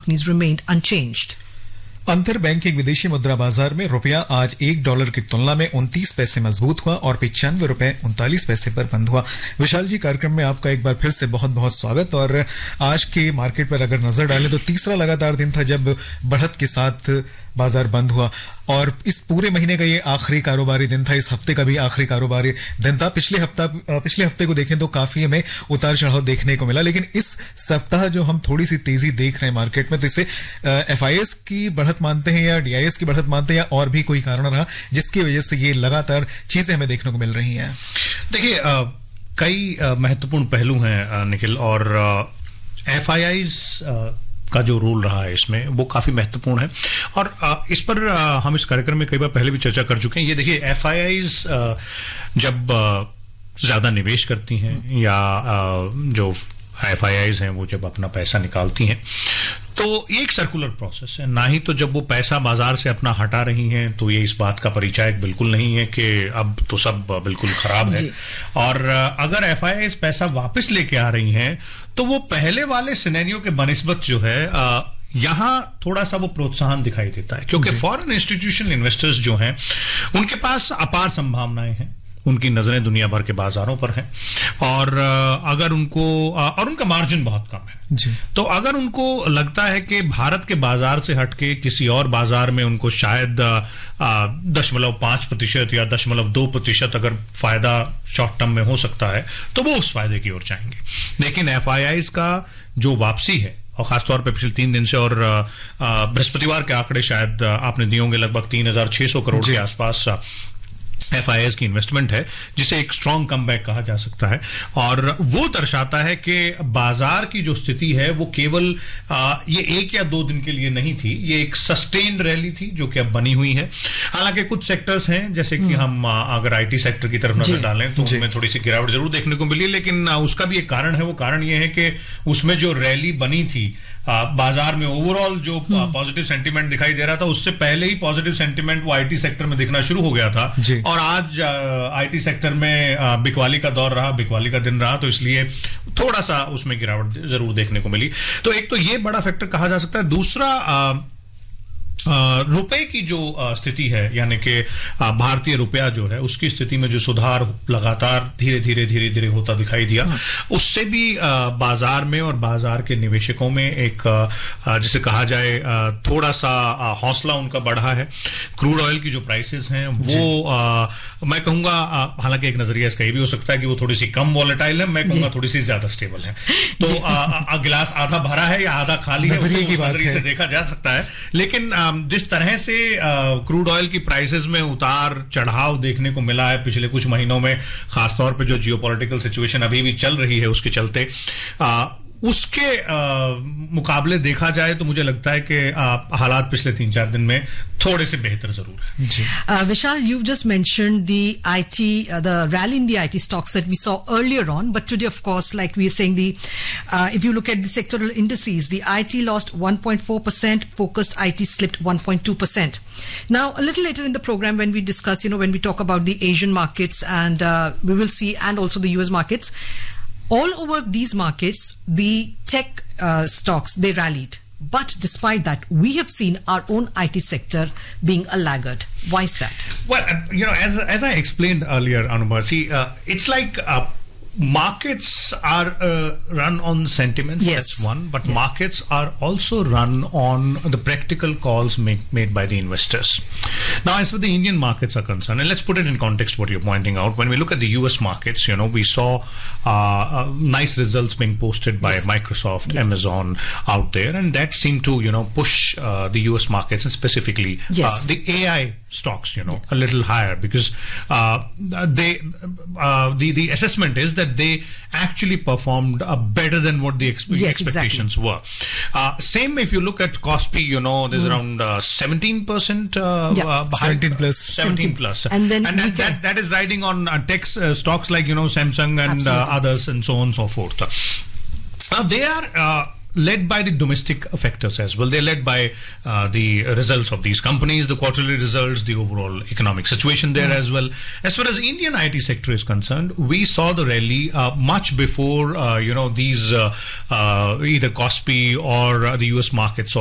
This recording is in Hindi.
companies remained unchanged. अंतर बैंकिंग विदेशी मुद्रा बाजार में रुपया आज $1 की तुलना में 29 पैसे मजबूत हुआ और ₹95.39 पर बंद हुआ। विशाल जी, कार्यक्रम में आपका एक बार फिर से बहुत बहुत स्वागत। और आज के मार्केट पर अगर नजर डालें तो तीसरा लगातार दिन था जब बढ़त के साथ बाजार बंद हुआ और इस पूरे महीने का ये आखिरी कारोबारी दिन था। इस हफ्ते का भी आखिरी कारोबारी दिन था। पिछले हफ्ते को देखें तो काफी हमें उतार चढ़ाव देखने को मिला, लेकिन इस सप्ताह जो हम थोड़ी सी तेजी देख रहे हैं मार्केट में, तो इसे FIS की बढ़त मानते हैं या DIS की बढ़त मानते हैं या और भी कोई कारण रहा जिसकी वजह से ये लगातार चीजें हमें देखने को मिल रही हैं? देखिए, कई महत्वपूर्ण पहलू हैं निखिल, और FIS का जो रोल रहा है इसमें वो काफी महत्वपूर्ण है और इस पर हम इस कार्यक्रम में कई बार पहले भी चर्चा कर चुके हैं। ये देखिए, FIS जब ज्यादा निवेश करती हैं या जो FIS हैं वो जब अपना पैसा निकालती हैं तो ये एक सर्कुलर प्रोसेस है। ना ही तो जब वो पैसा बाजार से अपना हटा रही हैं तो ये इस बात का परिचायक बिल्कुल नहीं है कि अब तो सब बिल्कुल खराब है, और अगर FIS पैसा वापस लेके आ रही हैं तो वो पहले वाले सिनेरियो के बनिस्बत जो है यहां थोड़ा सा वो प्रोत्साहन दिखाई देता है, क्योंकि फॉरेन इंस्टीट्यूशनल इन्वेस्टर्स जो हैं उनके पास अपार संभावनाएं हैं, उनकी नजरें दुनिया भर के बाजारों पर हैं और अगर उनको और उनका मार्जिन बहुत कम है जी। तो अगर उनको लगता है कि भारत के बाजार से हटके किसी और बाजार में उनको शायद 0.5% या 0.2% अगर फायदा शॉर्ट टर्म में हो सकता है तो वो उस फायदे की ओर जाएंगे। लेकिन FIS का जो वापसी है, और खासतौर पर पिछले 3 दिन से, और बृहस्पतिवार के आंकड़े शायद आपने दिए होंगे, लगभग 3,600 करोड़ के आसपास FIS की इन्वेस्टमेंट है, जिसे एक स्ट्रॉन्ग कमबैक कहा जा सकता है। और वो दर्शाता है कि बाजार की जो स्थिति है वो केवल ये 1 या 2 दिन के लिए नहीं थी, ये एक सस्टेन्ड रैली थी जो कि अब बनी हुई है। हालांकि कुछ सेक्टर्स हैं, जैसे कि हम अगर IT सेक्टर की तरफ नजर डालें तो उसमें थोड़ी सी गिरावट जरूर देखने को मिली, लेकिन उसका भी एक कारण है। वो कारण ये है कि उसमें जो रैली बनी थी, बाजार में ओवरऑल जो पॉजिटिव सेंटीमेंट दिखाई दे रहा था, उससे पहले ही पॉजिटिव सेंटीमेंट वो IT सेक्टर में दिखना शुरू हो गया था और आज IT सेक्टर में बिकवाली का दौर रहा, बिकवाली का दिन रहा, तो इसलिए थोड़ा सा उसमें गिरावट जरूर देखने को मिली। तो एक तो ये बड़ा फैक्टर कहा जा सकता है। दूसरा, रुपए की जो स्थिति है, यानी कि भारतीय रुपया जो है उसकी स्थिति में जो सुधार लगातार धीरे धीरे होता दिखाई दिया, उससे भी बाजार में और बाजार के निवेशकों में एक जिसे कहा जाए थोड़ा सा हौसला उनका बढ़ा है। क्रूड ऑयल की जो प्राइसेस हैं वो मैं कहूंगा, हालांकि एक नजरिया इसका ये भी हो सकता है कि वो थोड़ी सी कम वॉलेटाइल है, मैं कहूंगा थोड़ी सी ज्यादा स्टेबल है। तो गिलास आधा भरा है या आधा खाली है, नजरिए से देखा जा सकता है। लेकिन जिस तरह से क्रूड ऑयल की प्राइसेस में उतार चढ़ाव देखने को मिला है पिछले कुछ महीनों में, खासतौर पे जो जियोपॉलिटिकल सिचुएशन अभी भी चल रही है उसके चलते, उसके मुकाबले देखा जाए तो मुझे लगता है कि हालात पिछले 3-4 दिन में थोड़े से बेहतर जरूर है। Vishal, you've just mentioned the rally in the IT stocks that we saw earlier on, but today, of course, like we are saying, if you look at the sectoral indices, the IT lost 1.4%, focused IT slipped 1.2%. Now, a little later in the program, when we discuss, when we talk about the Asian markets, and we will see, and also the US markets, all over these markets, the tech stocks, they rallied. But despite that, we have seen our own IT sector being a laggard. Why is that? Well, as I explained earlier, Anubha, see, it's like markets are run on sentiments, yes. That's one, but yes. Markets are also run on the practical calls made by the investors. Now, as far as the Indian markets are concerned, and let's put it in context what you're pointing out, when we look at the US markets, we saw nice results being posted by yes. Microsoft, yes. Amazon out there, and that seemed to push the US markets, and specifically yes. The AI stocks, a little higher, because the assessment is that they actually performed better than what the expectations exactly. were. Same if you look at Kospi, there's around 17% behind 17 plus. And then that is riding on tech stocks like Samsung and others and so on and so forth. They are led by the domestic factors as well. They're led by the results of these companies, the quarterly results, the overall economic situation there as well. As far as Indian IT sector is concerned, we saw the rally much before these either KOSPI or the US markets